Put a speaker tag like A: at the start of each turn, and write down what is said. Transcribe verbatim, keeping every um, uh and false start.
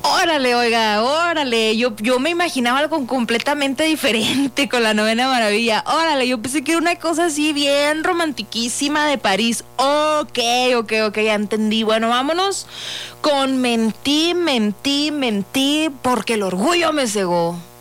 A: Órale, oiga, órale. Yo, yo me imaginaba algo completamente diferente con la Novena Maravilla. Órale, yo pensé que era una cosa así bien romantiquísima de París. Ok, ok, ok, ya entendí. Bueno, vámonos con Mentí, mentí, mentí, porque el orgullo me cegó.